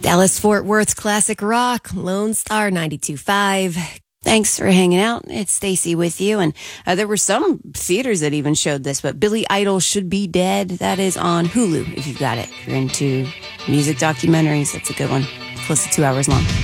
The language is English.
Dallas Fort Worth's classic rock, Lone Star 92.5. Thanks for hanging out. It's Stacy with you. And there were some theaters that even showed this, but Billy Idol Should Be Dead. That is on Hulu if you've got it. If you're into music documentaries, that's a good one. Close to 2 hours long.